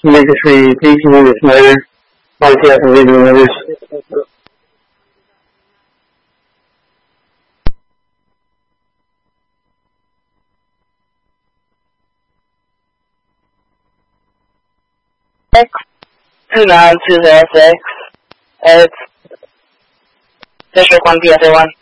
那个是第一题也是放弃和那个 6 to the 6. It's Fisher 1 PSA 1.